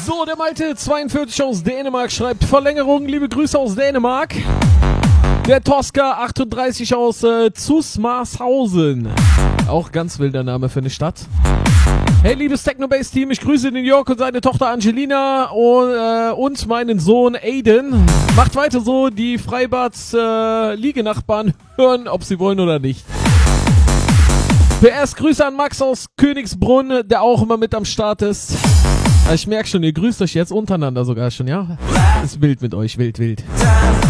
So, der Malte 42 aus Dänemark schreibt Verlängerung, liebe Grüße aus Dänemark. Der Tosca 38 aus Zusmarshausen. Auch ganz wilder Name für eine Stadt. Hey, liebes Techno-Bass-Team, ich grüße den Jörg und seine Tochter Angelina und meinen Sohn Aiden. Macht weiter so, die Freibads-Liegenachbarn hören, ob sie wollen oder nicht. PS, Grüße an Max aus Königsbrunn, der auch immer mit am Start ist. Ich merke schon, ihr grüßt euch jetzt untereinander sogar schon, ja? Ist wild mit euch, wild.